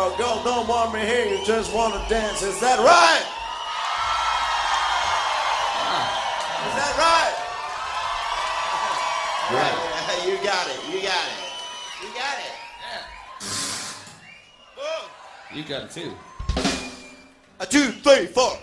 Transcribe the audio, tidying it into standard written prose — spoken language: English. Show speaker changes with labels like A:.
A: girl don't want me here, you just want to dance. Is that right? Is that right?
B: Right.
A: You got it. You got it. You got it.
B: You got it too.
A: 1, 2, 3, 4.